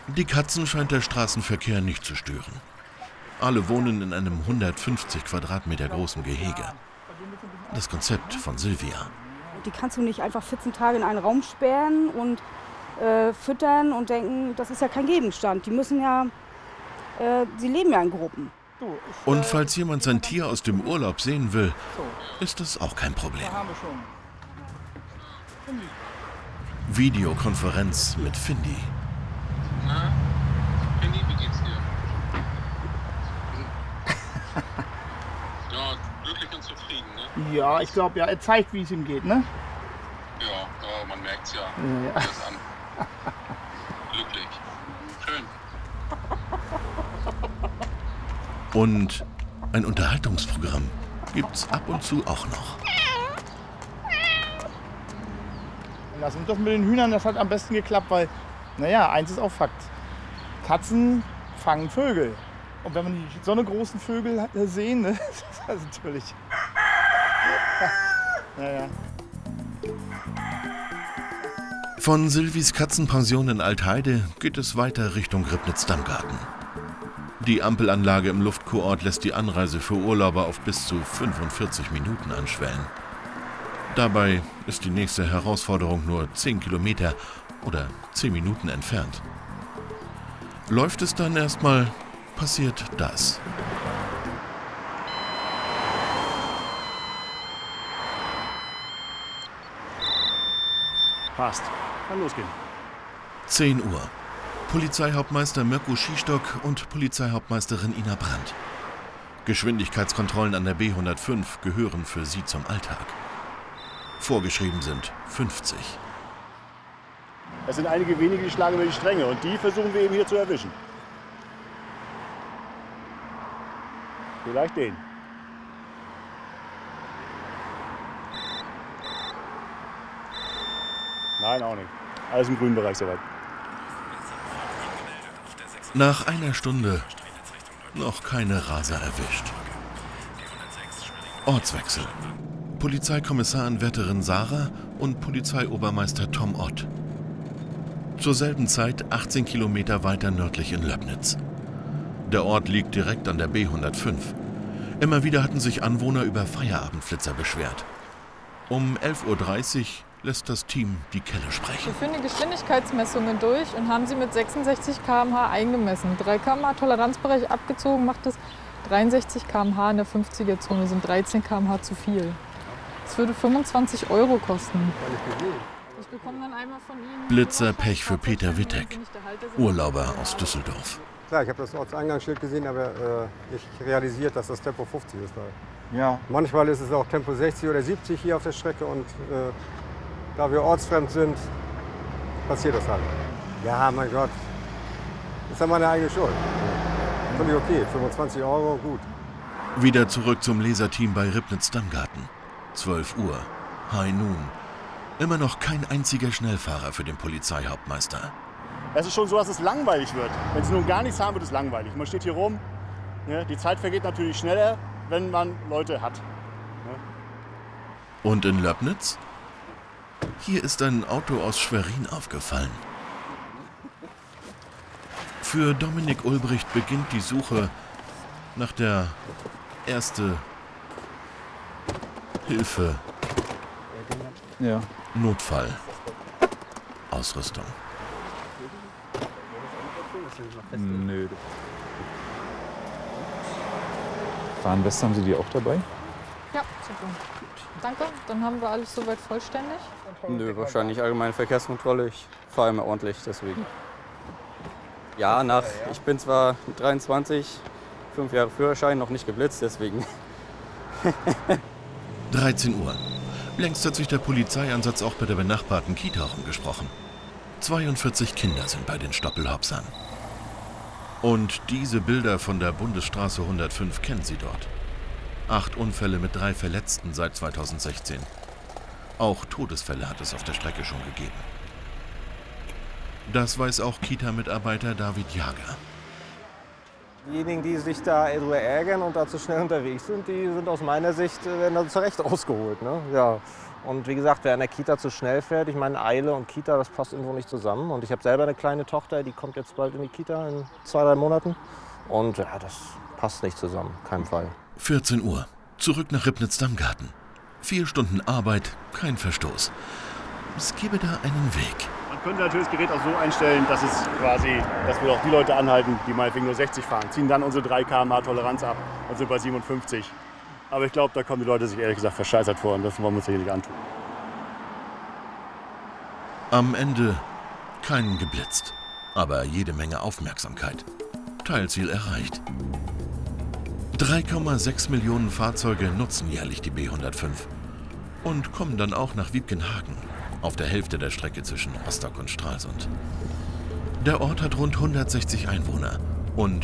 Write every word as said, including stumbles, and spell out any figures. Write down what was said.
Die Katzen scheint der Straßenverkehr nicht zu stören. Alle wohnen in einem hundertfünfzig Quadratmeter großen Gehege. Das Konzept von Silvia. Die kannst du nicht einfach vierzehn Tage in einen Raum sperren und äh, füttern und denken, das ist ja kein Gegenstand. Die müssen ja, äh, sie leben ja in Gruppen. Und falls jemand sein Tier aus dem Urlaub sehen will, ist das auch kein Problem. Videokonferenz mit Findi. Na, Findi, wie geht's dir? Ja, glücklich und zufrieden, ne? Ja, ich glaube, ja, er zeigt, wie es ihm geht, ne? Ja, ja, man merkt's ja. Ja. Das an. Glücklich. Schön. Und ein Unterhaltungsprogramm gibt's ab und zu auch noch. Lass uns doch mit den Hühnern, das hat am besten geklappt, weil, naja, eins ist auch Fakt. Katzen fangen Vögel. Und wenn man die, so eine großen Vögel sehen, ne, das ist natürlich... Naja. Von Silvis Katzenpension in Altheide geht es weiter Richtung Ribnitz-Dammgarten. Die Ampelanlage im Luftkurort lässt die Anreise für Urlauber auf bis zu fünfundvierzig Minuten anschwellen. Dabei ist die nächste Herausforderung nur zehn Kilometer oder zehn Minuten entfernt. Läuft es dann erstmal, passiert das. Passt. Kann losgehen. zehn Uhr. Polizeihauptmeister Mirko Schistock und Polizeihauptmeisterin Ina Brandt. Geschwindigkeitskontrollen an der B hundertfünf gehören für sie zum Alltag. Vorgeschrieben sind fünfzig. Es sind einige wenige, die schlagen über die Stränge und die versuchen wir eben hier zu erwischen. Vielleicht den. Nein, auch nicht. Alles im grünen Bereich soweit. Nach einer Stunde noch keine Raser erwischt. Ortswechsel. Polizeikommissaranwärterin Sarah und Polizeiobermeister Tom Ott. Zur selben Zeit achtzehn Kilometer weiter nördlich in Löbnitz. Der Ort liegt direkt an der B hundertfünf. Immer wieder hatten sich Anwohner über Feierabendflitzer beschwert. Um elf Uhr dreißig lässt das Team die Kelle sprechen. Wir führen die Geschwindigkeitsmessungen durch und haben sie mit sechsundsechzig Kilometer pro Stunde eingemessen. drei Kilometer pro Stunde Toleranzbereich abgezogen macht es dreiundsechzig Kilometer pro Stunde in der fünfziger Zone, sind dreizehn Kilometer pro Stunde zu viel. Das würde fünfundzwanzig Euro kosten. Ich bekomme dann einmal von Ihnen Blitzerpech für Peter Wittek, Urlauber aus Düsseldorf. Klar, ich habe das Ortseingangsschild gesehen, aber äh, nicht realisiert, dass das Tempo fünfzig ist. Ja. Manchmal ist es auch Tempo sechzig oder siebzig hier auf der Strecke und äh, da wir ortsfremd sind, passiert das halt. Ja, mein Gott, das ist ja meine eigene Schuld. Völlig okay, fünfundzwanzig Euro, gut. Wieder zurück zum Leserteam bei Ribnitz-Dammgarten. zwölf Uhr, High Noon. Immer noch kein einziger Schnellfahrer für den Polizeihauptmeister. Es ist schon so, dass es langweilig wird. Wenn Sie nun gar nichts haben, wird es langweilig. Man steht hier rum. Ne? Die Zeit vergeht natürlich schneller, wenn man Leute hat. Ne? Und in Löbnitz? Hier ist ein Auto aus Schwerin aufgefallen. Für Dominik Ulbricht beginnt die Suche nach der erste Hilfe. Ja. Notfall. Ausrüstung. Nö. Warnweste, haben Sie die auch dabei? Ja, super. Danke, dann haben wir alles soweit vollständig. Nö, wahrscheinlich allgemeine Verkehrskontrolle. Ich fahre immer ordentlich, deswegen. Ja, nach, ich bin zwar dreiundzwanzig, fünf Jahre Führerschein, noch nicht geblitzt, deswegen. dreizehn Uhr. Längst hat sich der Polizeieinsatz auch bei der benachbarten Kita rumgesprochen. zweiundvierzig Kinder sind bei den Stoppelhopsern. Und diese Bilder von der Bundesstraße hundertfünf kennt sie dort. Acht Unfälle mit drei Verletzten seit zweitausendsechzehn. Auch Todesfälle hat es auf der Strecke schon gegeben. Das weiß auch Kita-Mitarbeiter David Jager. Diejenigen, die sich da darüber ärgern und da zu schnell unterwegs sind, die sind aus meiner Sicht, werden da zu Recht ausgeholt. Ne? Ja. Und wie gesagt, wer an der Kita zu schnell fährt, ich meine Eile und Kita, das passt irgendwo nicht zusammen. Und ich habe selber eine kleine Tochter, die kommt jetzt bald in die Kita in zwei, drei Monaten. Und ja, das passt nicht zusammen, kein Fall. vierzehn Uhr, zurück nach Ribnitz-Damgarten. Vier Stunden Arbeit, kein Verstoß. Es gäbe da einen Weg. Man könnte natürlich das Gerät auch so einstellen, dass es quasi, dass wir auch die Leute anhalten, die meinetwegen nur sechzig fahren, ziehen dann unsere drei Kilometer pro Stunde Toleranz ab und sind bei siebenundfünfzig. Aber ich glaube, da kommen die Leute sich ehrlich gesagt verscheißert vor und das wollen wir uns hier nicht antun. Am Ende keinen geblitzt, aber jede Menge Aufmerksamkeit. Teilziel erreicht. drei Komma sechs Millionen Fahrzeuge nutzen jährlich die B hundertfünf und kommen dann auch nach Wiebkenhagen, auf der Hälfte der Strecke zwischen Rostock und Stralsund. Der Ort hat rund hundertsechzig Einwohner und